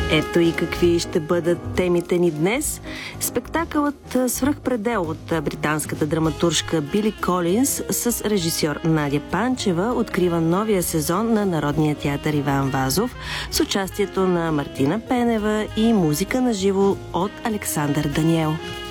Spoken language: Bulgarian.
Ето и какви ще бъдат темите ни днес. Спектакълът "Свръхпредел" от британската драматуржка Били Колинс с режисьор Надя Панчева открива новия сезон на Народния театър Иван Вазов с участието на Мартина Пенева и музика на живо от Александър Даниел.